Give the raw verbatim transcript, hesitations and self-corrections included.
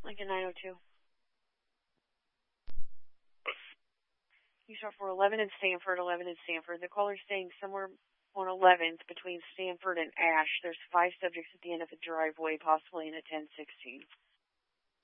Lincoln nine oh two. You start for eleven in Stanford, eleven in Stanford. The caller's staying somewhere on eleventh between Stanford and Ash. There's five subjects at the end of the driveway, possibly in a ten sixteen.